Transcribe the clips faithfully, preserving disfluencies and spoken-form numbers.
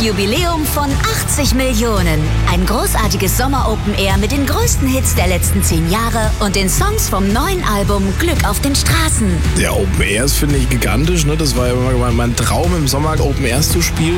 Jubiläum von achtzig Millionen. Ein großartiges Sommer-Open-Air mit den größten Hits der letzten zehn Jahre und den Songs vom neuen Album Glück auf den Straßen. Ja, Open Airs finde ich gigantisch. Ne? Das war ja immer mein Traum, im Sommer Open Airs zu spielen.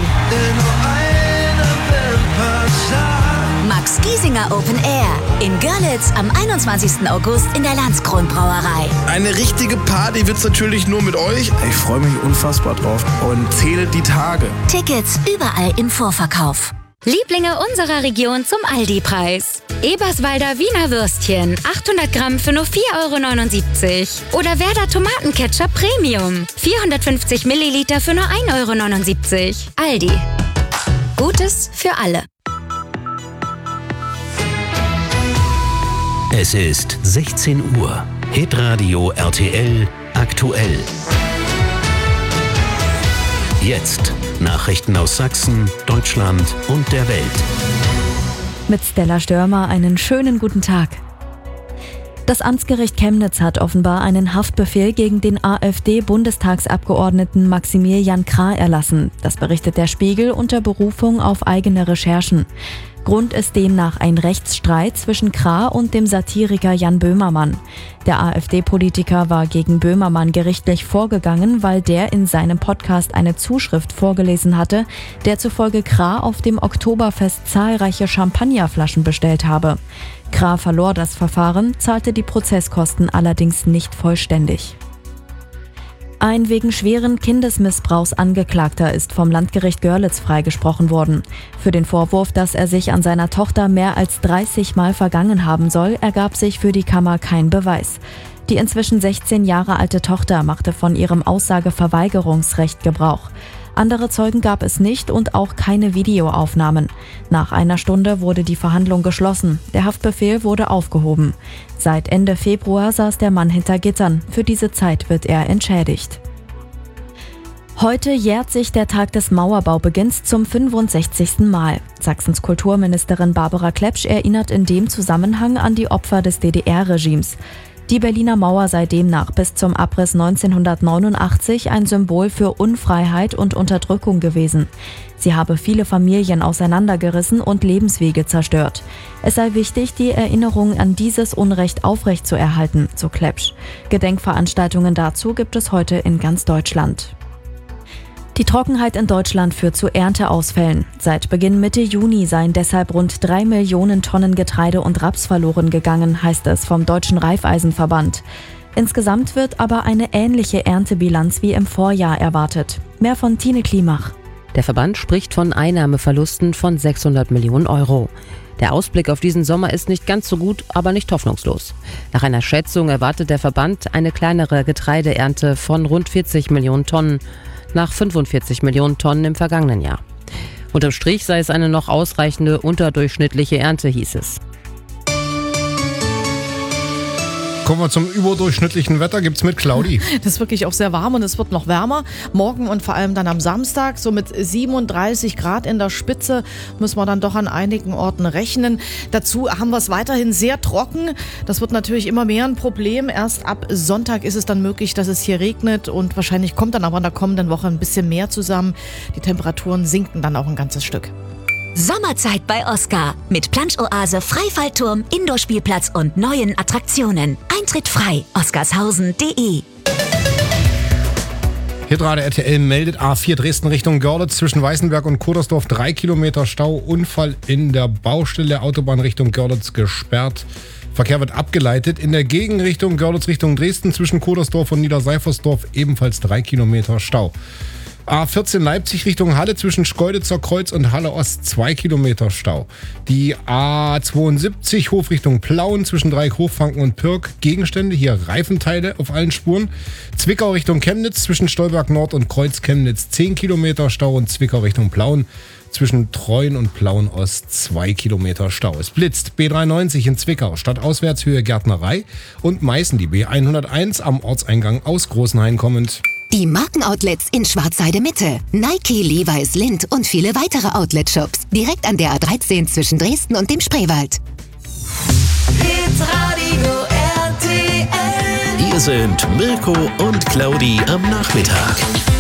Max Giesinger Open Air in Görlitz am einundzwanzigsten August in der Landskron Brauerei. Eine richtige Party wird's natürlich nur mit euch. Ich freue mich unfassbar drauf und zähle die Tage. Tickets überall im Vorverkauf. Lieblinge unserer Region zum Aldi-Preis. Eberswalder Wiener Würstchen, achthundert Gramm für nur vier Euro neunundsiebzig. Oder Werder Tomatenketchup Premium, vierhundertfünfzig Milliliter für nur ein Euro neunundsiebzig. Aldi. Gutes für alle. Es ist sechzehn Uhr. Hitradio R T L aktuell. Jetzt Nachrichten aus Sachsen, Deutschland und der Welt. Mit Stella Störmer einen schönen guten Tag. Das Amtsgericht Chemnitz hat offenbar einen Haftbefehl gegen den AfD-Bundestagsabgeordneten Maximilian Krah erlassen. Das berichtet der Spiegel unter Berufung auf eigene Recherchen. Grund ist demnach ein Rechtsstreit zwischen Krah und dem Satiriker Jan Böhmermann. Der AfD-Politiker war gegen Böhmermann gerichtlich vorgegangen, weil der in seinem Podcast eine Zuschrift vorgelesen hatte, der zufolge Krah auf dem Oktoberfest zahlreiche Champagnerflaschen bestellt habe. Krah verlor das Verfahren, zahlte die Prozesskosten allerdings nicht vollständig. Ein wegen schweren Kindesmissbrauchs Angeklagter ist vom Landgericht Görlitz freigesprochen worden. Für den Vorwurf, dass er sich an seiner Tochter mehr als dreißig Mal vergangen haben soll, ergab sich für die Kammer kein Beweis. Die inzwischen sechzehn Jahre alte Tochter machte von ihrem Aussageverweigerungsrecht Gebrauch. Andere Zeugen gab es nicht und auch keine Videoaufnahmen. Nach einer Stunde wurde die Verhandlung geschlossen. Der Haftbefehl wurde aufgehoben. Seit Ende Februar saß der Mann hinter Gittern. Für diese Zeit wird er entschädigt. Heute jährt sich der Tag des Mauerbaubeginns zum fünfundsechzigsten Mal. Sachsens Kulturministerin Barbara Klepsch erinnert in dem Zusammenhang an die Opfer des D D R-Regimes. Die Berliner Mauer sei demnach bis zum Abriss neunzehnhundertneunundachtzig ein Symbol für Unfreiheit und Unterdrückung gewesen. Sie habe viele Familien auseinandergerissen und Lebenswege zerstört. Es sei wichtig, die Erinnerung an dieses Unrecht aufrechtzuerhalten, so Klepsch. Gedenkveranstaltungen dazu gibt es heute in ganz Deutschland. Die Trockenheit in Deutschland führt zu Ernteausfällen. Seit Beginn Mitte Juni seien deshalb rund drei Millionen Tonnen Getreide und Raps verloren gegangen, heißt es vom Deutschen Raiffeisenverband. Insgesamt wird aber eine ähnliche Erntebilanz wie im Vorjahr erwartet. Mehr von Tine Klimach. Der Verband spricht von Einnahmeverlusten von sechshundert Millionen Euro. Der Ausblick auf diesen Sommer ist nicht ganz so gut, aber nicht hoffnungslos. Nach einer Schätzung erwartet der Verband eine kleinere Getreideernte von rund vierzig Millionen Tonnen. Nach fünfundvierzig Millionen Tonnen im vergangenen Jahr. Unterm Strich sei es eine noch ausreichende unterdurchschnittliche Ernte, hieß es. Kommen wir zum überdurchschnittlichen Wetter, gibt's mit Claudi. Das ist wirklich auch sehr warm und es wird noch wärmer. Morgen und vor allem dann am Samstag, so mit siebenunddreißig Grad in der Spitze, müssen wir dann doch an einigen Orten rechnen. Dazu haben wir es weiterhin sehr trocken. Das wird natürlich immer mehr ein Problem. Erst ab Sonntag ist es dann möglich, dass es hier regnet und wahrscheinlich kommt dann aber in der kommenden Woche ein bisschen mehr zusammen. Die Temperaturen sinken dann auch ein ganzes Stück. Sommerzeit bei Oscar mit Plansch-Oase, Freifallturm, Indoor-Spielplatz und neuen Attraktionen. Eintritt frei, oscarshausen punkt de. Hitradio R T L meldet A vier Dresden Richtung Görlitz zwischen Weißenberg und Kodersdorf drei Kilometer Stau. Unfall in der Baustelle, Autobahn Richtung Görlitz gesperrt. Verkehr wird abgeleitet. In der Gegenrichtung Görlitz Richtung Dresden zwischen Kodersdorf und Niederseifersdorf ebenfalls drei Kilometer Stau. A vierzehn Leipzig Richtung Halle zwischen Schkeuditzer Kreuz und Halle Ost zwei Kilometer Stau. Die A zweiundsiebzig Hof Richtung Plauen zwischen Dreieck Hochfranken und Pirk Gegenstände, hier Reifenteile auf allen Spuren. Zwickau Richtung Chemnitz zwischen Stolberg Nord und Kreuz Chemnitz zehn Kilometer Stau und Zwickau Richtung Plauen zwischen Treuen und Plauen Ost zwei Kilometer Stau. Es blitzt B dreiundneunzig in Zwickau, Stadtauswärtshöhe Gärtnerei und Meißen die B hunderteins am Ortseingang aus Großenhain kommend. Die Markenoutlets in Schwarzheide Mitte. Nike, Levi's, Lindt und viele weitere Outlet-Shops. Direkt an der A dreizehn zwischen Dresden und dem Spreewald. Hitradio R T L. Hier sind Mirko und Claudi am Nachmittag.